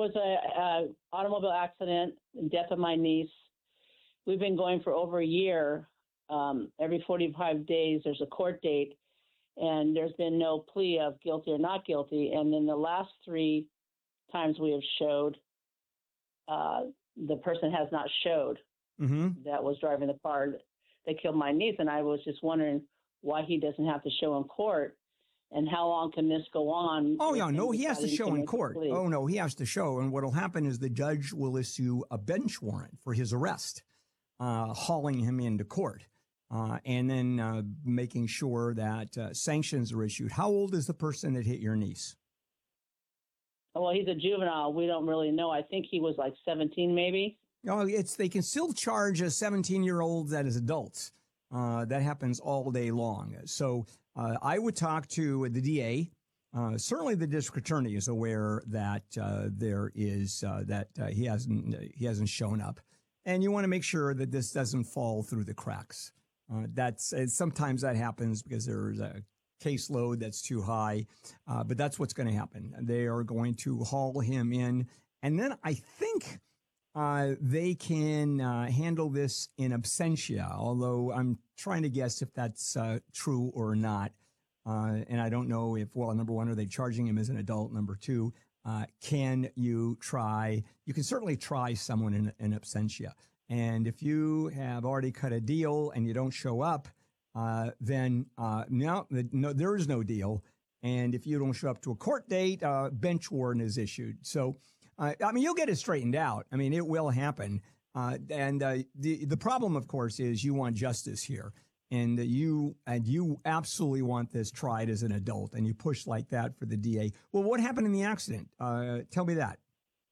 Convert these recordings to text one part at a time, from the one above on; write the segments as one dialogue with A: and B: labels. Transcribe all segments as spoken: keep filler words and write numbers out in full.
A: was a, a automobile accident, death of my niece. We've been going for over a year. Um, every forty-five days, there's a court date, and there's been no plea of guilty or not guilty. And then the last three times we have showed, uh, the person has not showed
B: mm-hmm.
A: that was driving the car that killed my niece. And I was just wondering why he doesn't have to show in court, and how long can this go on?
B: Oh, yeah, no, he has to show in court. Oh, no, he has to show. And what will happen is the judge will issue a bench warrant for his arrest, uh, hauling him into court. Uh, and then uh, making sure that uh, sanctions are issued. How old is the person that hit your niece?
A: Well, he's a juvenile. We don't really know. I think he was like seventeen, maybe.
B: No, it's they can still charge a seventeen-year-old that is adults. Uh, that happens all day long. So uh, I would talk to the D A. Uh, certainly, the district attorney is aware that uh, there is uh, that uh, he hasn't he hasn't shown up, and you want to make sure that this doesn't fall through the cracks. Uh, that's uh, sometimes that happens because there's a caseload that's too high, uh, but that's what's going to happen. They are going to haul him in, and then I think uh, they can uh, handle this in absentia. Although I'm trying to guess if that's uh, true or not, uh, and I don't know if. Well, number one, are they charging him as an adult? Number two, uh, can you try? You can certainly try someone in, in absentia. And if you have already cut a deal and you don't show up, uh, then uh, no, no, there is no deal. And if you don't show up to a court date, uh, bench warrant is issued. So, uh, I mean, you'll get it straightened out. I mean, it will happen. Uh, and uh, the the problem, of course, is you want justice here, and you and you absolutely want this tried as an adult, and you push like that for the D A. Well, what happened in the accident? Uh, tell me that.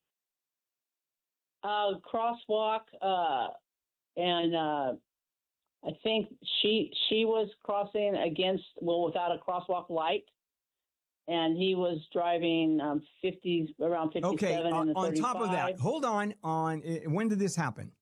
A: Uh, crosswalk, uh, and uh, I think she she was crossing against, well, without a crosswalk light, and he was driving um, fifty around fifty-seven.
B: Okay, uh,
A: in the
B: on top of that,
A: thirty-five.
B: hold on. On uh, when did this happen?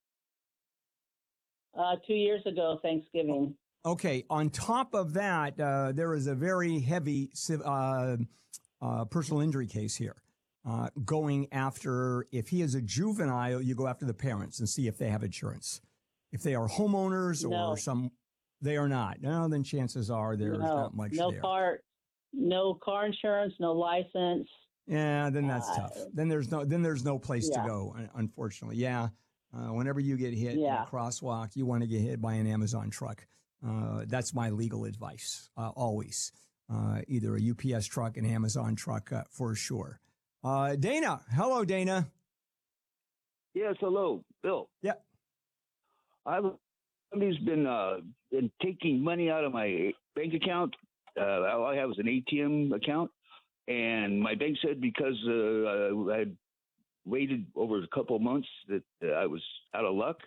A: Uh, two years ago, Thanksgiving.
B: Okay, on top of that, uh, there is a very heavy uh, uh, personal injury case here. Uh, going after, if he is a juvenile, you go after the parents and see if they have insurance. If they are homeowners
A: no.
B: or some, they are not. No, then chances are there's
A: no,
B: not much
A: no
B: there.
A: car, no car insurance, no license.
B: Yeah, then that's
A: uh,
B: tough. Then there's no, then there's no place
A: yeah.
B: to go. Unfortunately, yeah. Uh, whenever you get hit
A: yeah.
B: in a crosswalk, you want to get hit by an Amazon truck. Uh, that's my legal advice. Uh, always, uh, either a U P S truck, an Amazon truck, uh, for sure. Uh, Dana. Hello, Dana.
C: Yes, hello, Bill.
B: Yep.
C: I've somebody's been uh, been taking money out of my bank account. Uh, all I have is an A T M account, and my bank said because uh, I had waited over a couple of months that uh, I was out of luck.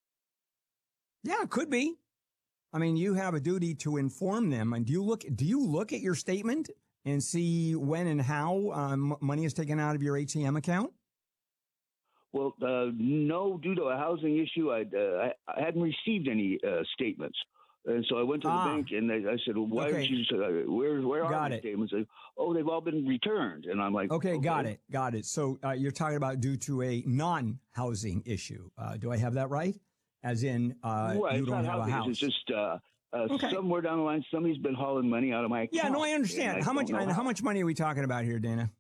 B: Yeah, it could be. I mean, you have a duty to inform them. And do you look? Do you look at your statement and see when and how um, money is taken out of your A T M account?
C: Well, uh, no, due to a housing issue, I'd, uh, I, I hadn't received any uh, statements. And so I went to the
B: ah.
C: bank and they, I said, well, why
B: okay.
C: don't you, uh, where, where are
B: got
C: the
B: it.
C: statements? They, oh, they've all been returned. And I'm like,
B: okay,
C: okay.
B: got it. Got it. So uh, you're talking about due to a non-housing issue. Uh, do I have that right? As in, uh,
C: right,
B: you don't have
C: housing.
B: a house.
C: It's just, uh, uh,
B: okay.
C: somewhere down the line, somebody's been hauling money out of my account.
B: Yeah, no, I understand. How much, how. how much money are we talking about here, Dana?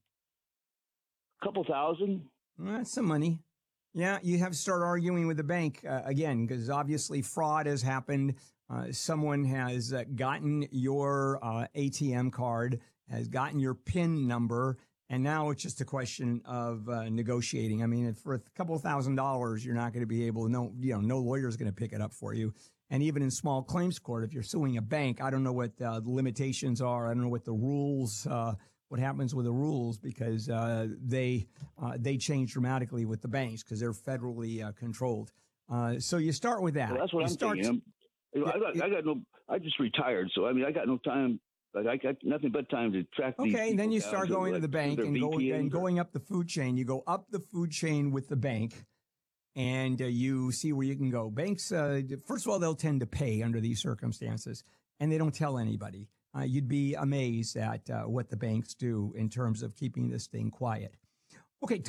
C: A couple thousand.
B: Well, that's some money. Yeah, you have to start arguing with the bank uh, again, because obviously fraud has happened. Uh, someone has uh, gotten your uh, A T M card, has gotten your PIN number, and now it's just a question of uh, negotiating. I mean, for a couple of thousand dollars, you're not going to be able to, no, you know, no lawyer is going to pick it up for you. And even in small claims court, if you're suing a bank, I don't know what uh, the limitations are. I don't know what the rules uh what happens with the rules, because uh, they uh, they change dramatically with the banks because they're federally uh, controlled. Uh, so you start with that.
C: Well, that's what
B: you
C: I'm
B: start,
C: thinking. I'm,
B: yeah,
C: I got, I got no. I just retired, so I mean, I got no time. Like I got nothing but time to track.
B: Okay,
C: these
B: and then you
C: down
B: start
C: to,
B: going
C: like,
B: to the bank and going and going up the food chain. You go up the food chain with the bank, and uh, you see where you can go. Banks, uh, first of all, they'll tend to pay under these circumstances, and they don't tell anybody. Uh, you'd be amazed at uh, what the banks do in terms of keeping this thing quiet. Okay.